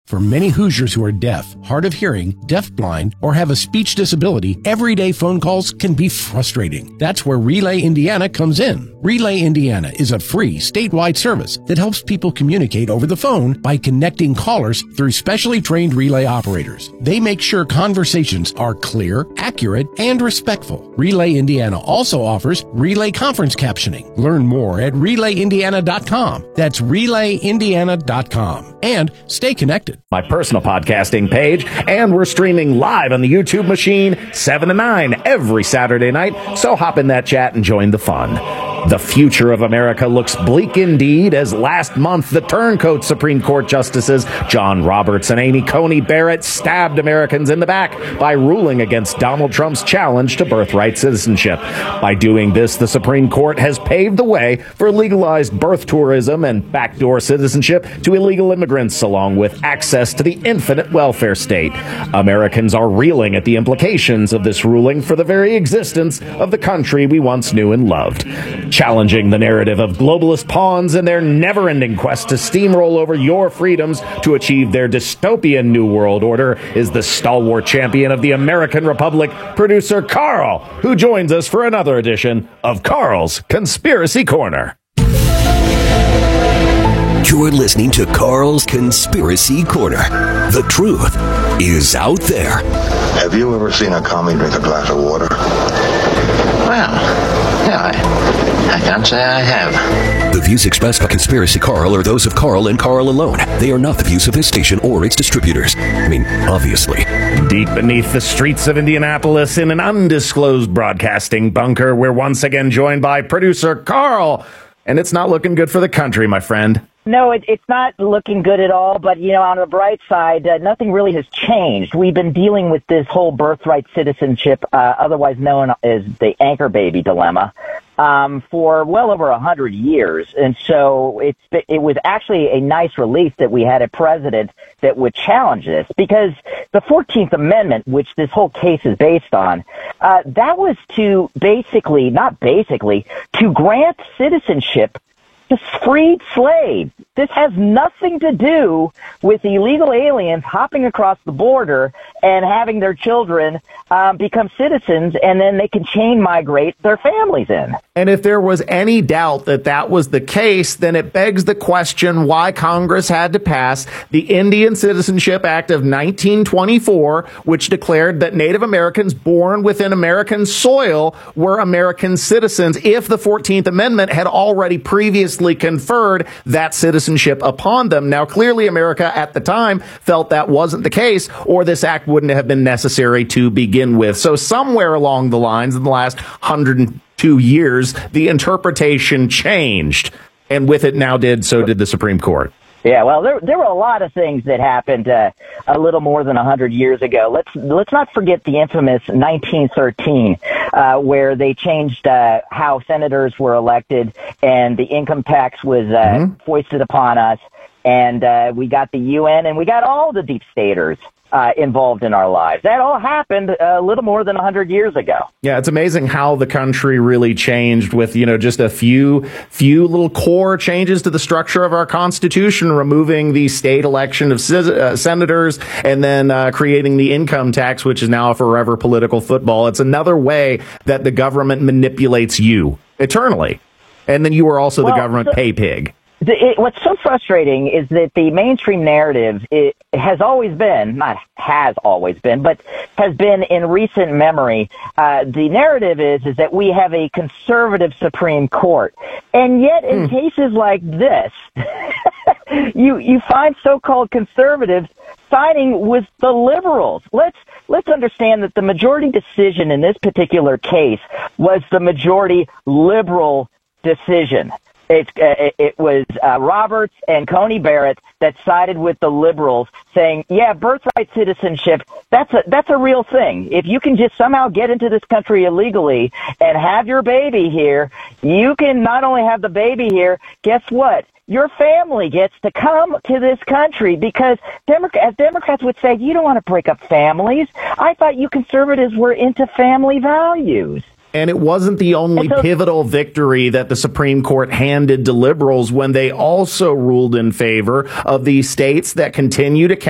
For many Hoosiers who are deaf, hard of hearing, deafblind, or have a speech disability, everyday phone calls can be frustrating. That's where Relay Indiana comes in. Relay Indiana is a free statewide service that helps people communicate over the phone by connecting callers through specially trained relay operators. They make sure conversations are clear, accurate, and respectful. Relay Indiana also offers relay conference captioning. Learn more at relayindiana.com. That's relayindiana.com. And stay connected. My personal podcasting page, and we're streaming live on the YouTube machine 7 to 9 every Saturday night, so hop in that chat and join the fun. The future of America looks bleak indeed, as last month the turncoat Supreme Court Justices John Roberts and Amy Coney Barrett stabbed Americans in the back by ruling against Donald Trump's challenge to birthright citizenship. By doing this, the Supreme Court has paved the way for legalized birth tourism and backdoor citizenship to illegal immigrants, along with access to the infinite welfare state. Americans are reeling at the implications of this ruling for the very existence of the country we once knew and loved. Challenging the narrative of globalist pawns in their never-ending quest to steamroll over your freedoms to achieve their dystopian New World Order is the stalwart champion of the American Republic, producer Carl, who joins us for another edition of Carl's Conspiracy Corner. You're listening to Carl's Conspiracy Corner. The truth is out there. Have you ever seen a commie drink a glass of water? Well, yeah, I can't say I have. The views expressed by Conspiracy Carl are those of Carl and Carl alone. They are not the views of this station or its distributors. I mean, obviously. Deep beneath the streets of Indianapolis in an undisclosed broadcasting bunker, we're once again joined by producer Carl. And it's not looking good for the country, my friend. No, it's not looking good at all, but, you know, on the bright side, nothing really has changed. We've been dealing with this whole birthright citizenship, otherwise known as the anchor baby dilemma, for well over 100 years. And so it was actually a nice relief that we had a president that would challenge this, because the 14th Amendment, which this whole case is based on, that was to to grant citizenship to freed slaves. This has nothing to do with illegal aliens hopping across the border and having their children become citizens, and then they can chain migrate their families in. And if there was any doubt that that was the case, then it begs the question why Congress had to pass the Indian Citizenship Act of 1924, which declared that Native Americans born within American soil were American citizens if the 14th Amendment had already previously conferred that citizenship upon them. Now, clearly, America at the time felt that wasn't the case, or this act wouldn't have been necessary to begin with. So somewhere along the lines in the last 102 years, the interpretation changed. And with it so did the Supreme Court. Yeah, well, there were a lot of things that happened a little more than 100 years ago. Let's not forget the infamous 1913, where they changed how senators were elected, and the income tax was foisted upon us, and we got the UN, and we got all the deep staters involved in our lives. That all happened a little more than 100 years ago. Yeah, it's amazing how the country really changed with, just a few little core changes to the structure of our Constitution, removing the state election of senators, and then creating the income tax, which is now a forever political football. It's another way that the government manipulates you eternally. And then you are also the government pay pig. What's so frustrating is that the mainstream narrative has always been, not has always been, but has been in recent memory. The narrative is that we have a conservative Supreme Court. And yet in cases like this, you find so-called conservatives siding with the liberals. Let's understand that the majority decision in this particular case was the majority liberal decision. It was Roberts and Coney Barrett that sided with the liberals, saying, yeah, birthright citizenship, that's a real thing. If you can just somehow get into this country illegally and have your baby here, you can not only have the baby here, guess what? Your family gets to come to this country, because as Democrats would say, you don't want to break up families. I thought you conservatives were into family values. And it wasn't the only pivotal victory that the Supreme Court handed to liberals when they also ruled in favor of the states that continue to